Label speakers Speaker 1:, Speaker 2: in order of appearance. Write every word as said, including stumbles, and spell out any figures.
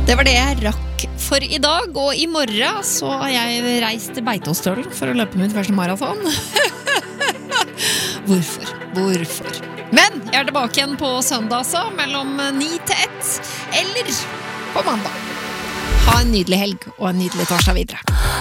Speaker 1: Det var det jeg rakk for i dag, og i morgen så har jeg reist til Beitostølen for å løpe mitt første maraton. Hvorfor? Hvorfor? Men jeg er tilbake igjen på søndag så, mellom ni til ett, eller på mandag. Ha en nydelig helg og en nydelig torsdag videre.